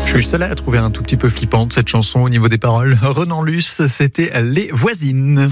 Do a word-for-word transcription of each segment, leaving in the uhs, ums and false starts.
Je suis le seul à la trouver un tout petit peu flippante, cette chanson, au niveau des paroles. Renan Luce, c'était Les Voisines.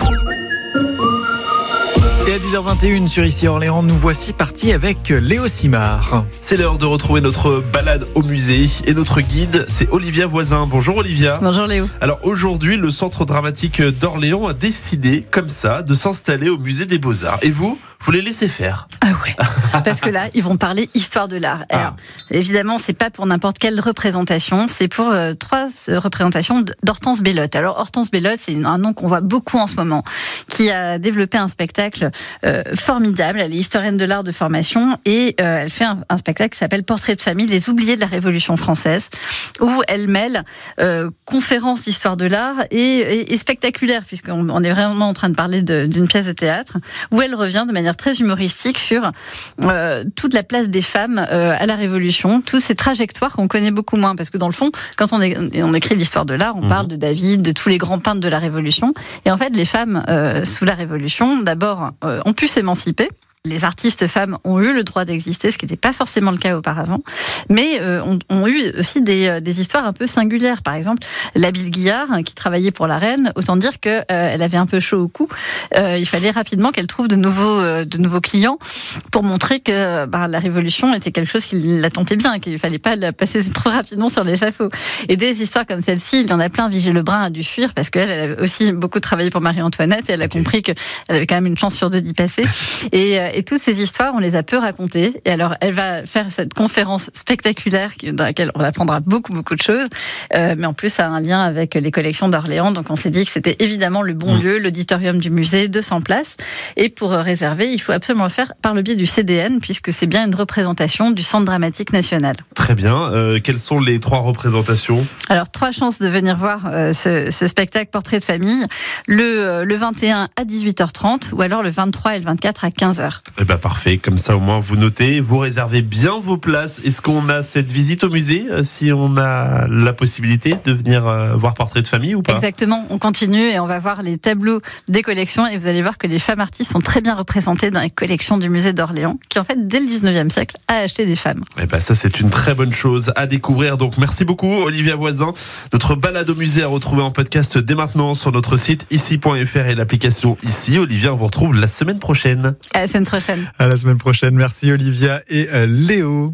Et à dix heures vingt et une sur Ici Orléans, nous voici partis avec Léo Simard. C'est l'heure de retrouver notre balade au musée et notre guide, c'est Olivia Voisin. Bonjour Olivia. Bonjour Léo. Alors aujourd'hui, le Centre dramatique d'Orléans a décidé, comme ça, de s'installer au musée des Beaux-Arts. Et vous, vous les laissez faire? Ah ouais, parce que là, ils vont parler histoire de l'art. Alors, ah. évidemment, c'est pas pour n'importe quelle représentation, c'est pour euh, trois représentations d'Hortense Bellotte. Alors Hortense Bellotte, c'est un nom qu'on voit beaucoup en ce moment, qui a développé un spectacle euh, formidable. Elle est historienne de l'art de formation et euh, elle fait un, un spectacle qui s'appelle Portrait de famille, les oubliés de la Révolution française, où elle mêle euh, conférences d'histoire de l'art et, et, et spectaculaire, puisqu'on on est vraiment en train de parler de, d'une pièce de théâtre, où elle revient de manière très humoristique sur euh, toute la place des femmes euh, à la Révolution, toutes ces trajectoires qu'on connaît beaucoup moins, parce que dans le fond, quand on, est, on écrit l'histoire de l'art, on mmh. parle de David, de tous les grands peintres de la Révolution, et en fait, les femmes euh, sous la Révolution, d'abord, euh, ont pu s'émanciper. Les artistes femmes ont eu le droit d'exister, ce qui n'était pas forcément le cas auparavant, mais euh, ont, ont eu aussi des, des histoires un peu singulières. Par exemple, Labille Guillard, qui travaillait pour la reine, autant dire qu'elle euh, avait un peu chaud au cou. Euh, il fallait rapidement qu'elle trouve de nouveaux, euh, de nouveaux clients pour montrer que bah, la Révolution était quelque chose qui la tentait bien, qu'il ne fallait pas la passer trop rapidement sur l'échafaud. Et des histoires comme celle-ci, il y en a plein. Vigée Lebrun a dû fuir parce qu'elle elle avait aussi beaucoup travaillé pour Marie-Antoinette et elle a okay. compris qu'elle avait quand même une chance sur deux d'y passer. Et Et toutes ces histoires, on les a peu racontées. Et alors, elle va faire cette conférence spectaculaire dans laquelle on apprendra beaucoup, beaucoup de choses. Euh, mais en plus, ça a un lien avec les collections d'Orléans. Donc, on s'est dit que c'était évidemment le bon mmh. lieu, l'auditorium du musée, deux cents places. Et pour réserver, il faut absolument le faire par le biais du C D N, puisque c'est bien une représentation du Centre dramatique national. Très bien. Euh, quelles sont les trois représentations? Alors, trois chances de venir voir euh, ce, ce spectacle Portrait de famille. Le, le vingt et un à dix-huit heures trente, ou alors le vingt-trois et le vingt-quatre à quinze heures. Eh ben parfait, comme ça au moins vous notez, vous réservez bien vos places. Est-ce qu'on a cette visite au musée, si on a la possibilité de venir euh, voir Portrait de famille ou pas? Exactement, on continue et on va voir les tableaux des collections et vous allez voir que les femmes artistes sont très bien représentées dans les collections du musée d'Orléans, qui en fait dès le dix-neuvième siècle a acheté des femmes. Eh ben ça c'est une très bonne chose à découvrir. Donc merci beaucoup Olivia Voisin. Notre balade au musée à retrouver en podcast dès maintenant sur notre site ici point f r et l'application Ici. Olivia, on vous retrouve la semaine prochaine. À la semaine prochaine. À la semaine prochaine. Merci Olivia et euh, Léo.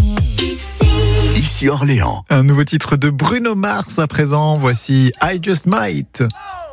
Ici. Ici Orléans. Un nouveau titre de Bruno Mars à présent. Voici I Just Might.